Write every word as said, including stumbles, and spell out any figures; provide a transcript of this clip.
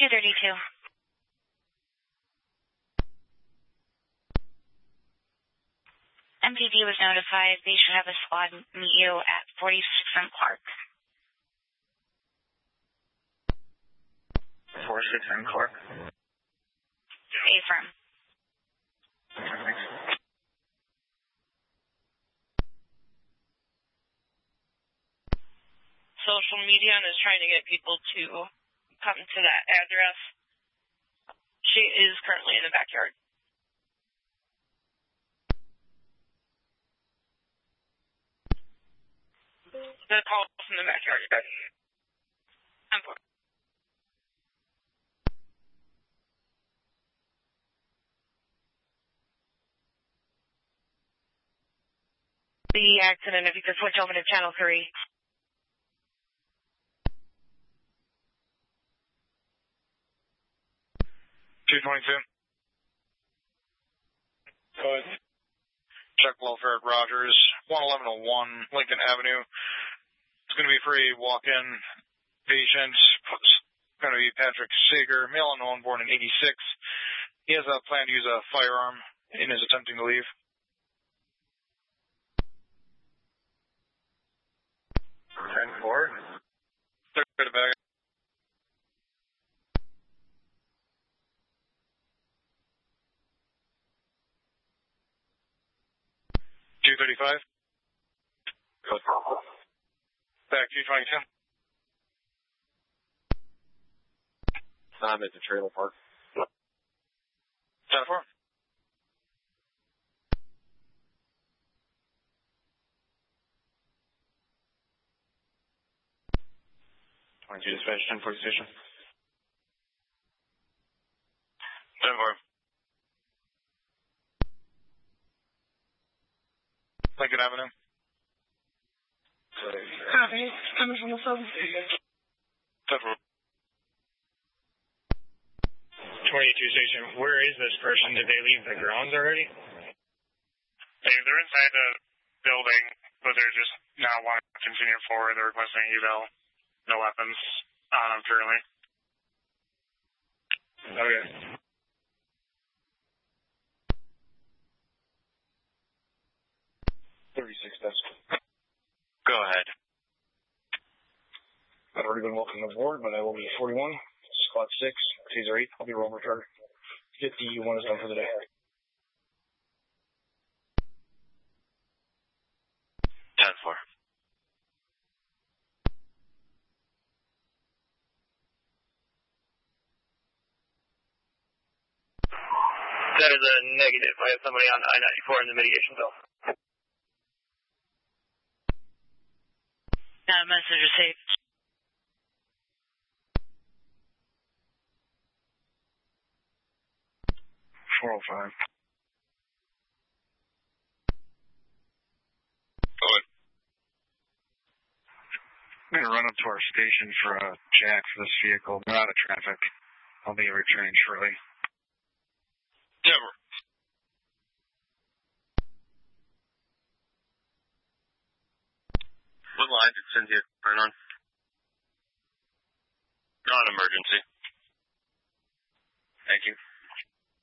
two thirty-two. M P D was notified. They should have a squad meet you at forty-six and Clark. forty-six and Clark. Affirm. Thanks. Social media is trying to get people to come to that address. She is currently in the backyard. The call from the backyard. I'm for. The accident, if you could switch over to channel three. two twenty-two. Go ahead. Check welfare at Rogers, one eleven oh one Lincoln Avenue. It's going to be free walk-in patient. It's going to be Patrick Sager, male unknown, born in eighty-six. He has a plan to use a firearm in his attempting to leave. ten four. Third bag. two thirty-five. Back two twenty-two. I'm at the trailer park. ten four. twenty-two dispatch, ten forty station. ten four. Lincoln Avenue. Copy. Coming from the phone. ten four. twenty-two station, where is this person? Did they leave the grounds already? Hey, they're inside the building, but they're just now wanting to continue forward. They're requesting eval. No weapons on them currently. Okay. thirty-six desk. Go ahead. I've already been welcomed aboard, but I will be forty-one. Squad six, Caesar eight. I'll be roll return. fifty-one is done for the day. ten four. That is a negative. I have somebody on I ninety-four in the mitigation zone. That message is safe. four oh five. Go ahead. I'm going to run up to our station for a jack for this vehicle. They're out of traffic. I'll be returning shortly. Denver. What line did Cynthia turn on? Non-emergency. Thank you.